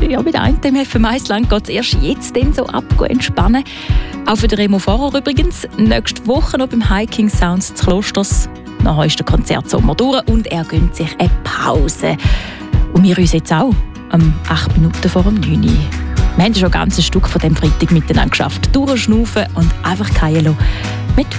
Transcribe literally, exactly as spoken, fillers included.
Ja, mit einem im F M eins Land geht es erst jetzt dann so ab, entspannen. Auch für den Remo Fahrer übrigens. Nächste Woche noch beim Hiking Sounds zu Klosters. Nachher ist der Konzertsommer durch und er gönnt sich eine Pause. Und wir uns jetzt auch, um acht Minuten vor dem neun Uhr. Wir haben schon ein ganzes Stück von dem Freitag miteinander geschafft. Durchschnaufen und einfach fallen lassen. Mit